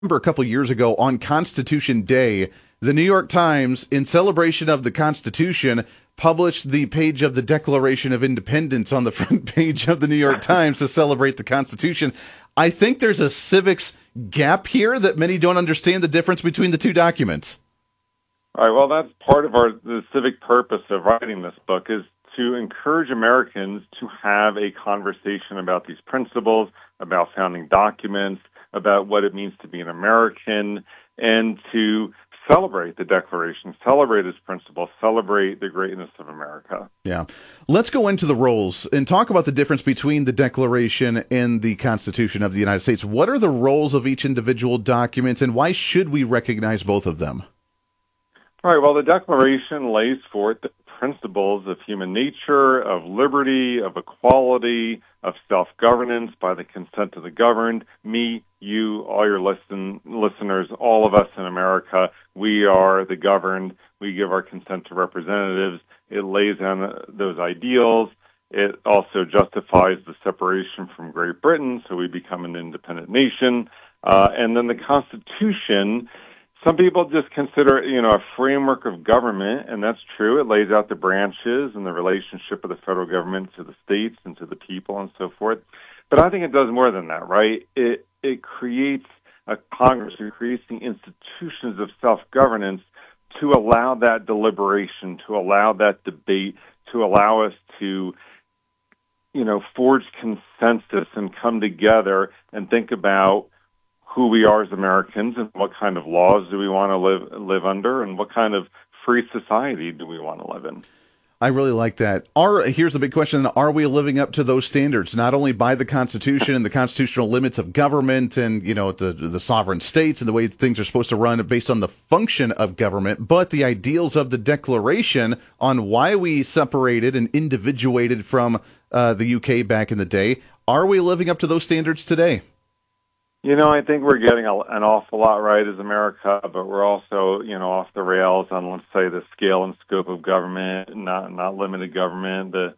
remember a couple years ago on Constitution Day, the New York Times, in celebration of the Constitution, published the page of the Declaration of Independence on the front page of the New York Times to celebrate the Constitution. I think there's a civics gap here that many don't understand the difference between the two documents. All right. Well, that's part of the civic purpose of writing this book, is to encourage Americans to have a conversation about these principles, about founding documents, about what it means to be an American, and to celebrate the Declaration, celebrate its principles, celebrate the greatness of America. Yeah. Let's go into the roles and talk about the difference between the Declaration and the Constitution of the United States. What are the roles of each individual document, and why should we recognize both of them? All right. Well, the Declaration lays forth the principles of human nature, of liberty, of equality, of self-governance by the consent of the governed. Me, you, all your listeners, all of us in America, we are the governed. We give our consent to representatives. It lays down those ideals. It also justifies the separation from Great Britain, so we become an independent nation. And then the Constitution, some people just consider it, a framework of government, and that's true. It lays out the branches and the relationship of the federal government to the states and to the people and so forth. But I think it does more than that, right? It creates a Congress. It creates the institutions of self-governance to allow that deliberation, to allow that debate, to allow us to, forge consensus and come together and think about who we are as Americans and what kind of laws do we want to live under and what kind of free society do we want to live in. I really like that. Here's the big question. Are we living up to those standards, not only by the Constitution and the constitutional limits of government and, the sovereign states and the way things are supposed to run based on the function of government, but the ideals of the Declaration on why we separated and individuated from the UK back in the day? Are we living up to those standards today? I think we're getting an awful lot right as America, but we're also, off the rails on, let's say, the scale and scope of government, not limited government, the,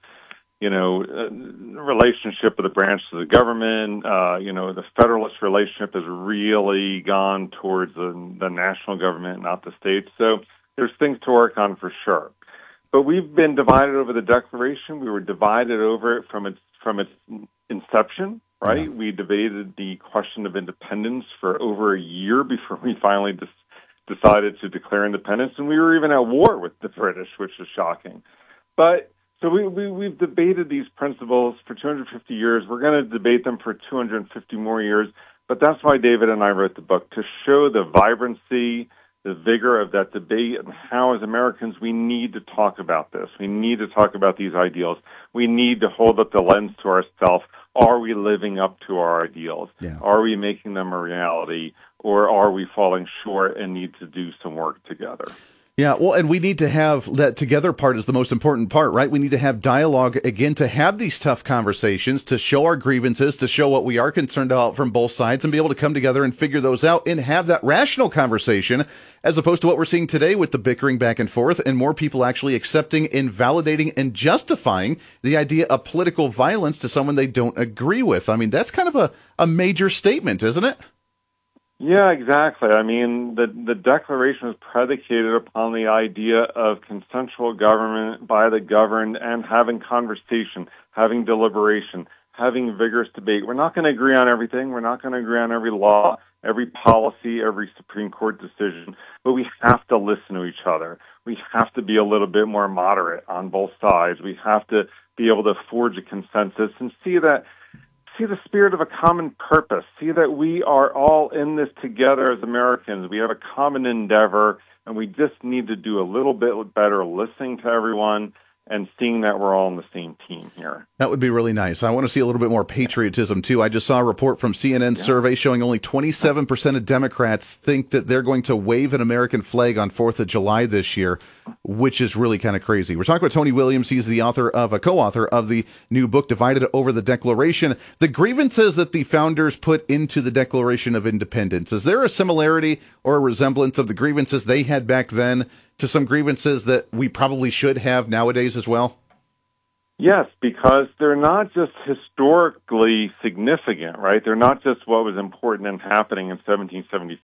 relationship of the branches of the government, the federalist relationship has really gone towards the national government, not the states. So there's things to work on for sure. But we've been divided over the Declaration. We were divided over it from its inception. Right? Yeah. We debated the question of independence for over a year before we finally decided to declare independence, and we were even at war with the British, which is shocking. But so we've debated these principles for 250 years. We're going to debate them for 250 more years. But that's why David and I wrote the book, to show the vibrancy, the vigor of that debate, and how, as Americans, we need to talk about this. We need to talk about these ideals. We need to hold up the lens to ourselves. Are we living up to our ideals? Yeah. Are we making them a reality? Or are we falling short and need to do some work together? Yeah, well, and we need to have that together part is the most important part, right? We need to have dialogue, again, to have these tough conversations, to show our grievances, to show what we are concerned about from both sides, and be able to come together and figure those out and have that rational conversation, as opposed to what we're seeing today with the bickering back and forth and more people actually accepting and validating and justifying the idea of political violence to someone they don't agree with. I mean, that's kind of a major statement, isn't it? Yeah, exactly. I mean, the Declaration was predicated upon the idea of consensual government by the governed and having conversation, having deliberation, having vigorous debate. We're not going to agree on everything. We're not going to agree on every law, every policy, every Supreme Court decision, but we have to listen to each other. We have to be a little bit more moderate on both sides. We have to be able to forge a consensus and see the spirit of a common purpose, see that we are all in this together as Americans. We have a common endeavor, and we just need to do a little bit better listening to everyone and seeing that we're all on the same team here. That would be really nice. I want to see a little bit more patriotism, too. I just saw a report from CNN survey showing only 27% of Democrats think that they're going to wave an American flag on 4th of July this year, which is really kind of crazy. We're talking about Tony Williams. He's the co-author of the new book, Divided Over the Declaration. The grievances that the founders put into the Declaration of Independence, is there a similarity or a resemblance of the grievances they had back then to some grievances that we probably should have nowadays as well? Yes, because they're not just historically significant, right? They're not just what was important and happening in 1775,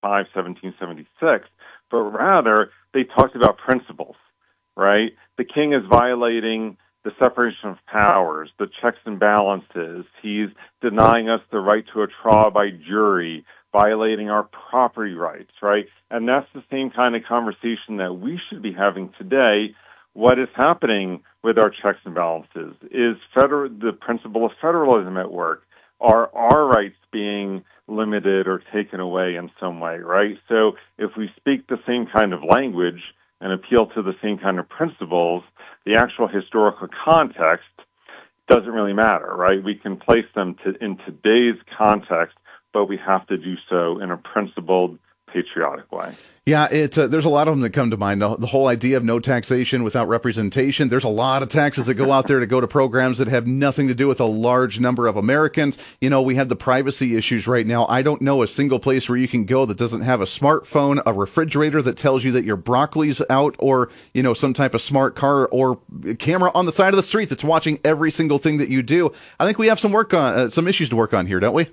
1776, but rather they talked about principles, right? The king is violating the separation of powers, the checks and balances. He's denying us the right to a trial by jury, violating our property rights, right? And that's the same kind of conversation that we should be having today. What is happening with our checks and balances? Is the principle of federalism at work? Are our rights being limited or taken away in some way, right? So if we speak the same kind of language and appeal to the same kind of principles, the actual historical context doesn't really matter, right? We can place them in today's context, but we have to do so in a principled, patriotic way. Yeah, there's a lot of them that come to mind. The whole idea of no taxation without representation. There's a lot of taxes that go out there to go to programs that have nothing to do with a large number of Americans. You know, we have the privacy issues right now. I don't know a single place where you can go that doesn't have a smartphone, a refrigerator that tells you that your broccoli's out, or, you know, some type of smart car or camera on the side of the street that's watching every single thing that you do. I think we have some issues to work on here, don't we?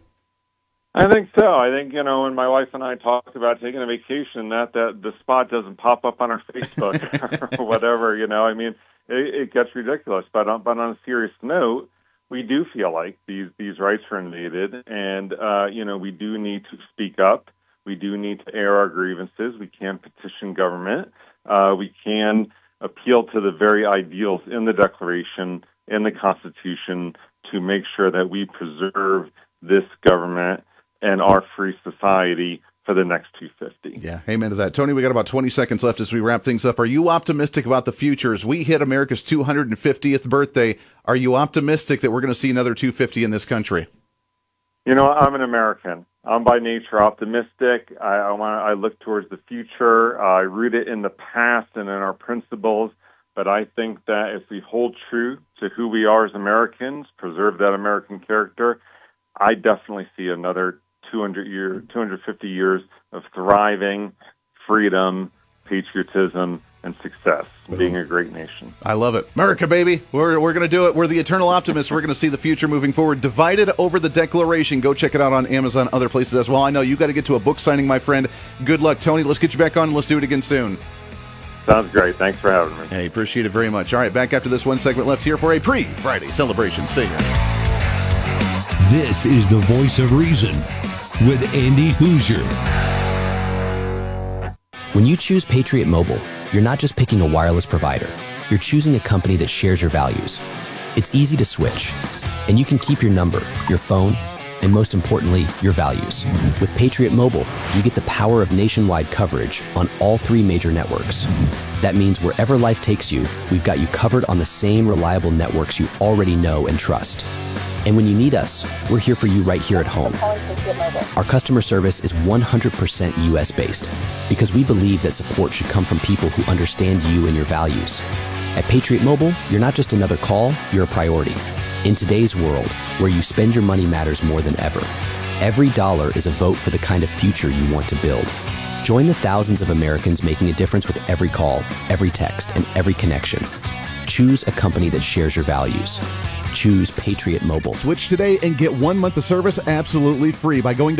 I think so. I think, you know, when my wife and I talk about taking a vacation, that the spot doesn't pop up on our Facebook or whatever, you know. I mean, it gets ridiculous. But on a serious note, we do feel like these rights are invaded, and, you know, we do need to speak up. We do need to air our grievances. We can petition government. We can appeal to the very ideals in the Declaration, in the Constitution, to make sure that we preserve this government and our free society for the next 250. Yeah, amen to that. Tony, we got about 20 seconds left as we wrap things up. Are you optimistic about the future? As we hit America's 250th birthday, are you optimistic that we're going to see another 250 in this country? You know, I'm an American. I'm by nature optimistic. I look towards the future. I root it in the past and in our principles. But I think that if we hold true to who we are as Americans, preserve that American character, I definitely see another 250 years of thriving, freedom, patriotism, and success, being a great nation. I love it. America, baby. We're going to do it. We're the eternal optimists. We're going to see the future moving forward. Divided Over the Declaration. Go check it out on Amazon, other places as well. I know you got to get to a book signing, my friend. Good luck, Tony. Let's get you back on. Let's do it again soon. Sounds great. Thanks for having me. Hey, appreciate it very much. All right, back after this one segment left here for a pre-Friday celebration. Stay here. This is the Voice of Reason with Andy Hoosier. When you choose Patriot Mobile, you're not just picking a wireless provider. You're choosing a company that shares your values. It's easy to switch, and you can keep your number, your phone, and most importantly, your values. With Patriot Mobile, you get the power of nationwide coverage on all 3 major networks. That means wherever life takes you, we've got you covered on the same reliable networks you already know and trust. And when you need us, we're here for you right here at home. Our customer service is 100% US-based because we believe that support should come from people who understand you and your values. At Patriot Mobile, you're not just another call, you're a priority. In today's world, where you spend your money matters more than ever, every dollar is a vote for the kind of future you want to build. Join the thousands of Americans making a difference with every call, every text, and every connection. Choose a company that shares your values. Choose Patriot Mobile. Switch today and get 1 month of service absolutely free by going to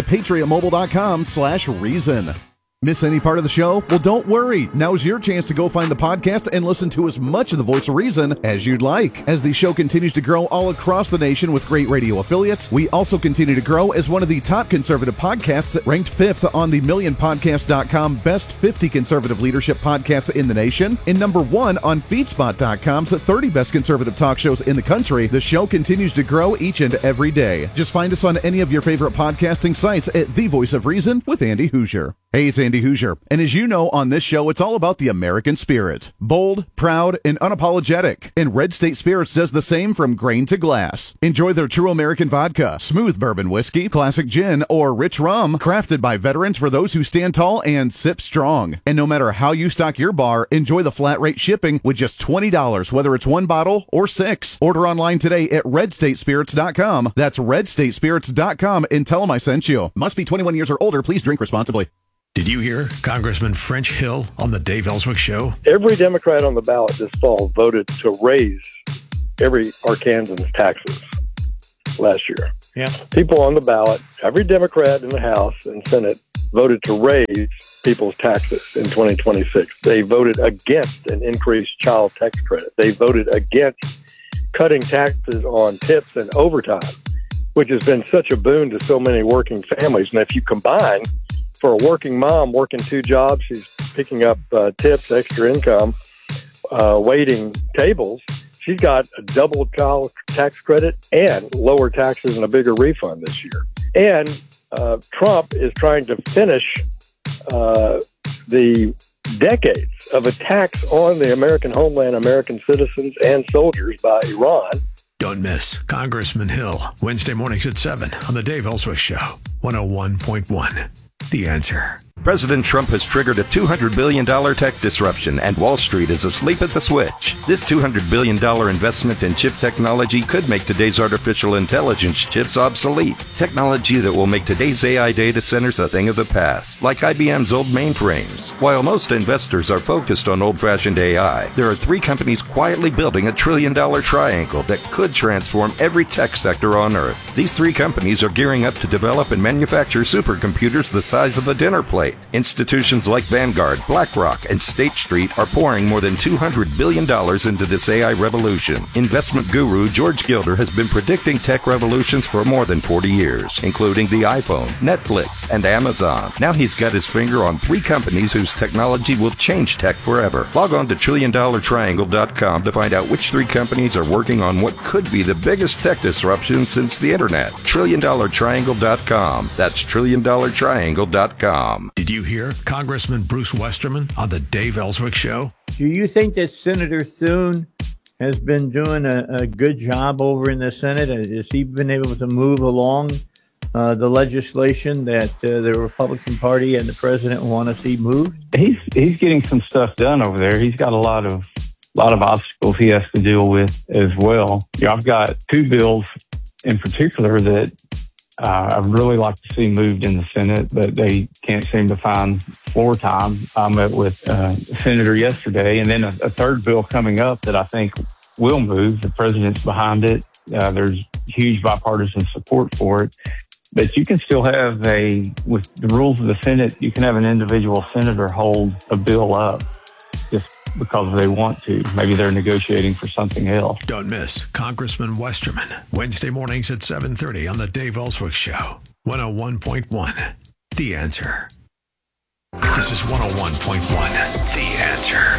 patriotmobile.com/reason. Miss any part of the show? Well, don't worry. Now's your chance to go find the podcast and listen to as much of the Voice of Reason as you'd like. As the show continues to grow all across the nation with great radio affiliates, we also continue to grow as one of the top conservative podcasts, ranked 5th on the MillionPodcast.com Best 50 Conservative Leadership Podcasts in the nation, and number 1 on FeedSpot.com's 30 Best Conservative Talk Shows in the country. The show continues to grow each and every day. Just find us on any of your favorite podcasting sites at The Voice of Reason with Andy Hoosier. Hey, it's Andy Hoosier, and as you know, on this show, it's all about the American spirit. Bold, proud, and unapologetic. And Red State Spirits does the same from grain to glass. Enjoy their true American vodka, smooth bourbon whiskey, classic gin, or rich rum, crafted by veterans for those who stand tall and sip strong. And no matter how you stock your bar, enjoy the flat rate shipping with just $20, whether it's 1 bottle or 6. Order online today at redstatespirits.com. That's redstatespirits.com and tell them I sent you. Must be 21 years or older. Please drink responsibly. Did you hear Congressman French Hill on the Dave Ellswick Show? Every Democrat on the ballot this fall voted to raise every Arkansan's taxes last year. Yeah. People on the ballot, every Democrat in the House and Senate voted to raise people's taxes in 2026. They voted against an increased child tax credit. They voted against cutting taxes on tips and overtime, which has been such a boon to so many working families. And if you combine, for a working mom working 2 jobs, she's picking up tips, extra income, waiting tables, she's got a double child tax credit and lower taxes and a bigger refund this year. And Trump is trying to finish the decades of attacks on the American homeland, American citizens, and soldiers by Iran. Don't miss Congressman Hill, Wednesday mornings at 7 on the Dave Ellswick Show, 101.1. The Answer. President Trump has triggered a $200 billion tech disruption, and Wall Street is asleep at the switch. This $200 billion investment in chip technology could make today's artificial intelligence chips obsolete. Technology that will make today's AI data centers a thing of the past, like IBM's old mainframes. While most investors are focused on old-fashioned AI, there are 3 companies quietly building a $1 trillion triangle that could transform every tech sector on Earth. These 3 companies are gearing up to develop and manufacture supercomputers the size of a dinner plate. Institutions like Vanguard, BlackRock, and State Street are pouring more than $200 billion into this AI revolution. Investment guru George Gilder has been predicting tech revolutions for more than 40 years, including the iPhone, Netflix, and Amazon. Now he's got his finger on 3 companies whose technology will change tech forever. Log on to TrillionDollarTriangle.com to find out which 3 companies are working on what could be the biggest tech disruption since the internet. TrillionDollarTriangle.com. That's TrillionDollarTriangle.com. Did you hear Congressman Bruce Westerman on the Dave Ellswick Show? Do you think that Senator Thune has been doing a good job over in the Senate? Has he been able to move along the legislation that the Republican Party and the president want to see moved? He's getting some stuff done over there. He's got a lot of obstacles he has to deal with as well. I've got 2 bills in particular that I'd really like to see moved in the Senate, but they can't seem to find floor time. I met with a senator yesterday, and then a 3rd bill coming up that I think will move. The president's behind it. There's huge bipartisan support for it. But you can still have with the rules of the Senate, you can have an individual senator hold a bill up just because they want to. Maybe they're negotiating for something else. Don't miss Congressman Westerman, Wednesday mornings at 7:30 on the Dave Ellswick Show, 101.1. The Answer. This is 101.1. The Answer.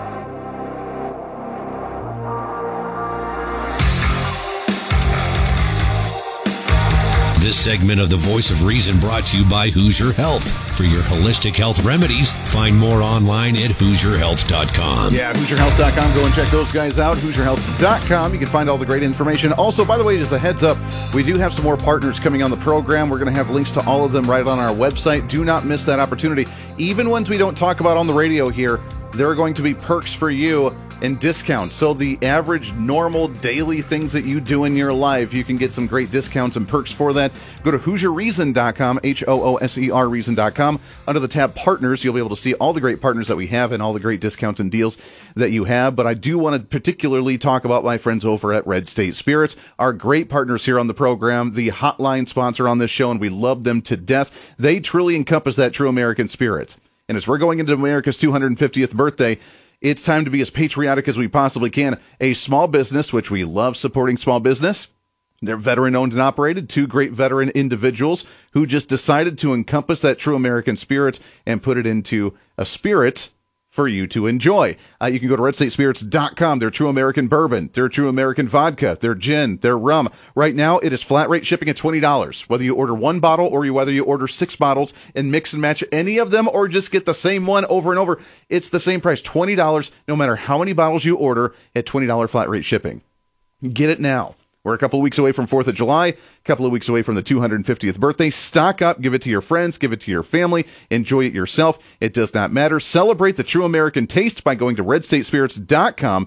This segment of The Voice of Reason brought to you by Hoosier Health. For your holistic health remedies, find more online at HoosierHealth.com. Yeah, HoosierHealth.com. Go and check those guys out. HoosierHealth.com. You can find all the great information. Also, by the way, just a heads up, we do have some more partners coming on the program. We're going to have links to all of them right on our website. Do not miss that opportunity. Even ones we don't talk about on the radio here, there are going to be perks for you and discounts. So the average, normal, daily things that you do in your life, you can get some great discounts and perks for that. Go to HoosierReason.com, HOOSER Reason.com. Under the tab Partners, you'll be able to see all the great partners that we have and all the great discounts and deals that you have. But I do want to particularly talk about my friends over at Red State Spirits, our great partners here on the program, the hotline sponsor on this show, and we love them to death. They truly encompass that true American spirit. And as we're going into America's 250th birthday, it's time to be as patriotic as we possibly can. A small business, which we love supporting small business. They're veteran-owned and operated. 2 great veteran individuals who just decided to encompass that true American spirit and put it into a spirit for you to enjoy. You can go to RedStateSpirits.com. Their true American bourbon, their true American vodka, their gin, their rum. Right now, it is flat rate shipping at $20. Whether you order 1 bottle or whether you order 6 bottles and mix and match any of them or just get the same one over and over, it's the same price, $20, no matter how many bottles you order at $20 flat rate shipping. Get it now. We're a couple of weeks away from 4th of July, a couple of weeks away from the 250th birthday. Stock up, give it to your friends, give it to your family, enjoy it yourself. It does not matter. Celebrate the true American taste by going to RedStateSpirits.com.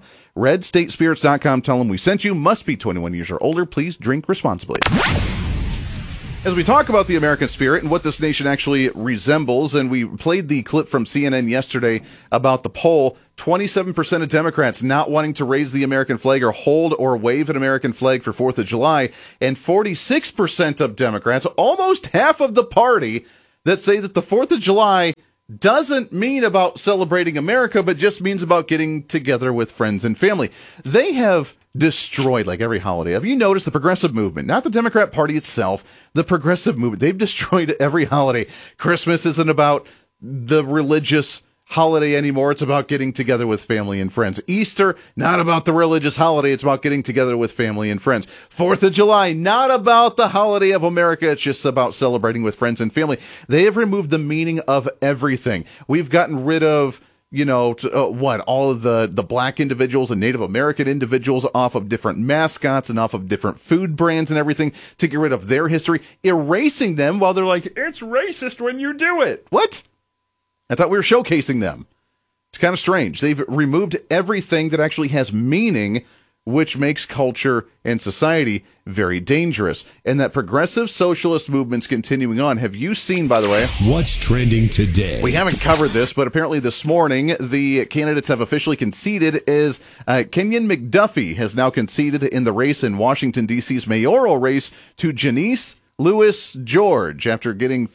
RedStateSpirits.com. Tell them we sent you. Must be 21 years or older. Please drink responsibly. As we talk about the American spirit and what this nation actually resembles, and we played the clip from CNN yesterday about the poll, 27% of Democrats not wanting to raise the American flag or hold or wave an American flag for 4th of July, and 46% of Democrats, almost half of the party, that say that the 4th of July doesn't mean about celebrating America, but just means about getting together with friends and family. They have destroyed, like every holiday. Have you noticed the progressive movement? Not the Democrat Party itself, the progressive movement. They've destroyed every holiday. Christmas isn't about the religious holiday anymore. It's about getting together with family and friends. Easter, not about the religious holiday. It's about getting together with family and friends. 4th of July, not about the holiday of America. It's just about celebrating with friends and family. They have removed the meaning of everything. We've gotten rid of, all of the black individuals and Native American individuals off of different mascots and off of different food brands and everything to get rid of their history, erasing them while they're like, it's racist when you do it. What? I thought we were showcasing them. It's kind of strange. They've removed everything that actually has meaning, which makes culture and society very dangerous. And that progressive socialist movement's continuing on. Have you seen, by the way, what's trending today? We haven't covered this, but apparently this morning, the candidates have officially conceded as Kenyon McDuffie has now conceded in the race in Washington, D.C.'s mayoral race to Janice Louis George. After getting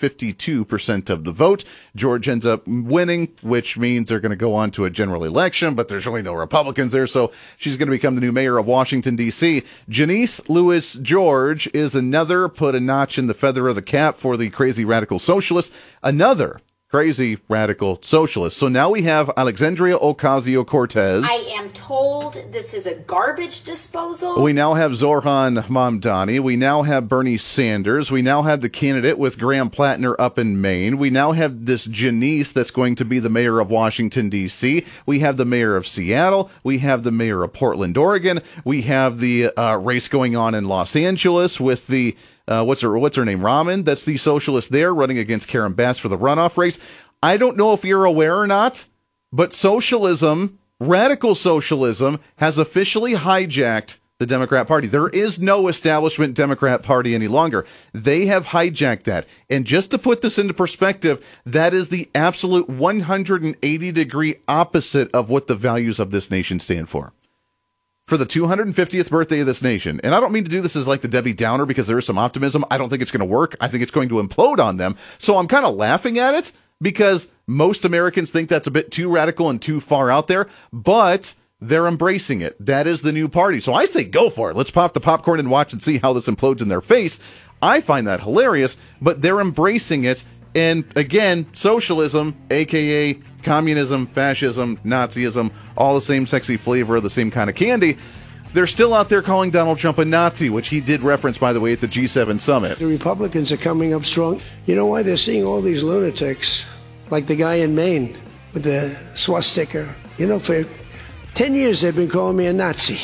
52% of the vote, George ends up winning, which means they're going to go on to a general election, but there's really no Republicans there, so she's going to become the new mayor of Washington, D.C. Janice Louis George is another put a notch in the feather of the cap for the crazy radical socialist, another crazy radical socialist. So now we have Alexandria Ocasio-Cortez. I am told this is a garbage disposal. We now have Zohran Mamdani. We now have Bernie Sanders. We now have the candidate with Graham Plattner up in Maine. We now have this Janice that's going to be the mayor of Washington, D.C. We have the mayor of Seattle. We have the mayor of Portland, Oregon. We have the race going on in Los Angeles with the what's her name? Rahman. That's the socialist there running against Karen Bass for the runoff race. I don't know if you're aware or not, but socialism, radical socialism, has officially hijacked the Democrat Party. There is no establishment Democrat Party any longer. They have hijacked that. And just to put this into perspective, that is the absolute 180-degree opposite of what the values of this nation stand for. For the 250th birthday of this nation. And I don't mean to do this as like the Debbie Downer because there is some optimism. I don't think it's going to work. I think it's going to implode on them. So I'm kind of laughing at it because most Americans think that's a bit too radical and too far out there, but they're embracing it. That is the new party. So I say go for it. Let's pop the popcorn and watch and see how this implodes in their face. I find that hilarious, but they're embracing it. And again, socialism, aka communism, fascism, Nazism, all the same sexy flavor, the same kind of candy. They're still out there calling Donald Trump a Nazi, which he did reference, by the way, at the G7 summit. The Republicans are coming up strong. You know why? They're seeing all these lunatics, like the guy in Maine with the swastika. You know, for 10 years they've been calling me a Nazi.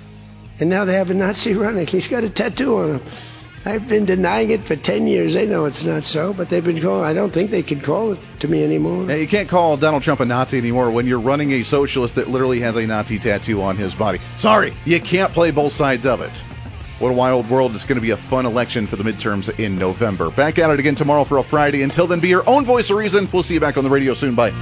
And now they have a Nazi running. He's got a tattoo on him. I've been denying it for 10 years. They know it's not so, but they've been calling. I don't think they can call it to me anymore. Hey, you can't call Donald Trump a Nazi anymore when you're running a socialist that literally has a Nazi tattoo on his body. Sorry, you can't play both sides of it. What a wild world. It's going to be a fun election for the midterms in November. Back at it again tomorrow for a Friday. Until then, be your own voice of reason. We'll see you back on the radio soon. Bye.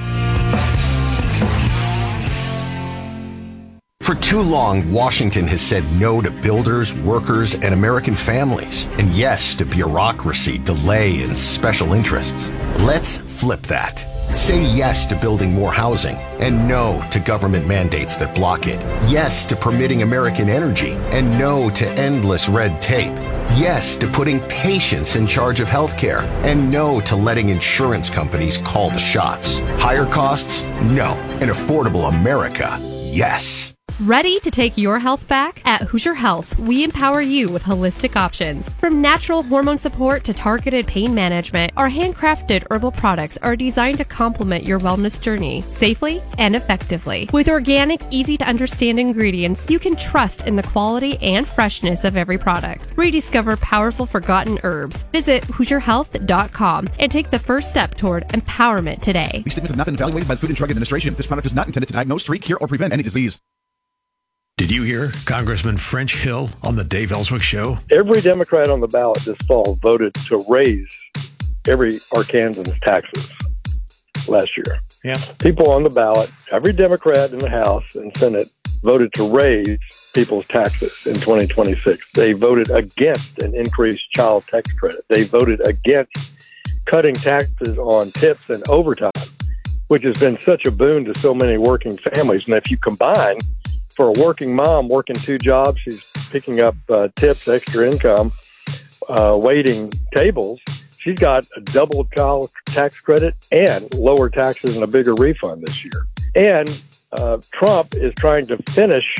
For too long, Washington has said no to builders, workers, and American families, and yes to bureaucracy, delay, and special interests. Let's flip that. Say yes to building more housing, and no to government mandates that block it. Yes to permitting American energy, and no to endless red tape. Yes to putting patients in charge of healthcare, and no to letting insurance companies call the shots. Higher costs? No. An affordable America? Yes. Ready to take your health back? At Hoosier Health, we empower you with holistic options. From natural hormone support to targeted pain management, our handcrafted herbal products are designed to complement your wellness journey safely and effectively. With organic, easy-to-understand ingredients, you can trust in the quality and freshness of every product. Rediscover powerful forgotten herbs. Visit HoosierHealth.com and take the first step toward empowerment today. These statements have not been evaluated by the Food and Drug Administration. This product is not intended to diagnose, treat, cure, or prevent any disease. Did you hear Congressman French Hill on the Dave Ellswick Show? Every Democrat on the ballot this fall voted to raise every Arkansan's taxes last year. Yeah. People on the ballot, every Democrat in the House and Senate voted to raise people's taxes in 2026. They voted against an increased child tax credit. They voted against cutting taxes on tips and overtime, which has been such a boon to so many working families. And if you combine, for a working mom working 2 jobs, she's picking up tips, extra income, waiting tables, she's got a double child tax credit and lower taxes and a bigger refund this year. And Trump is trying to finish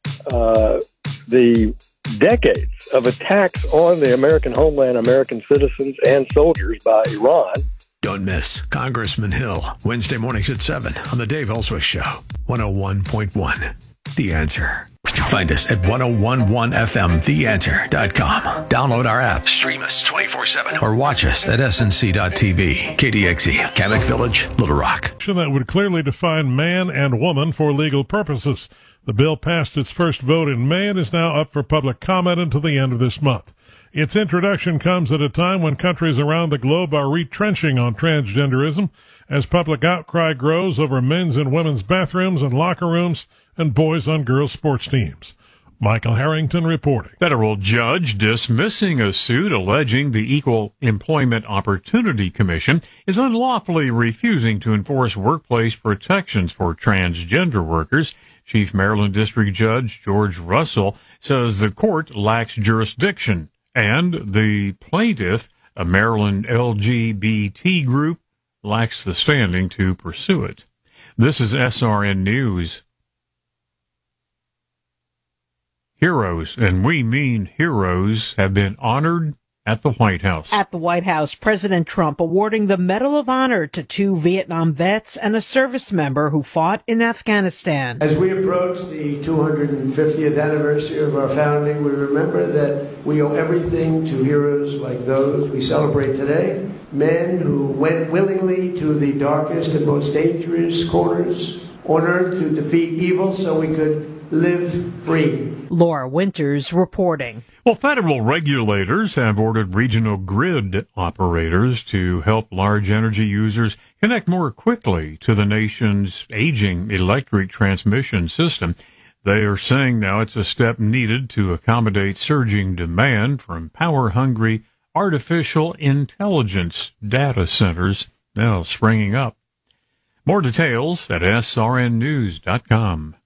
the decades of attacks on the American homeland, American citizens, and soldiers by Iran. Don't miss Congressman Hill, Wednesday mornings at 7 on the Dave Ellswick Show, 101.1. The Answer. Find us at 1011fmtheanswer.com. Download our app, stream us 24/7, or watch us at snc.tv. KDXE, Kamek Village, Little Rock. That would clearly define man and woman for legal purposes. The bill passed its first vote in May and is now up for public comment until the end of this month. Its introduction comes at a time when countries around the globe are retrenching on transgenderism as public outcry grows over men's and women's bathrooms and locker rooms and boys on girls' sports teams. Michael Harrington reporting. Federal judge dismissing a suit alleging the Equal Employment Opportunity Commission is unlawfully refusing to enforce workplace protections for transgender workers. Chief Maryland District Judge George Russell says the court lacks jurisdiction and the plaintiff, a Maryland LGBT group, lacks the standing to pursue it. This is SRN News. Heroes, and we mean heroes, have been honored at the White House. At the White House, President Trump awarding the Medal of Honor to 2 Vietnam vets and a service member who fought in Afghanistan. As we approach the 250th anniversary of our founding, we remember that we owe everything to heroes like those we celebrate today. Men who went willingly to the darkest and most dangerous corners on earth to defeat evil so we could live free. Laura Winters reporting. Well, federal regulators have ordered regional grid operators to help large energy users connect more quickly to the nation's aging electric transmission system. They are saying now it's a step needed to accommodate surging demand from power-hungry artificial intelligence data centers now springing up. More details at srnnews.com.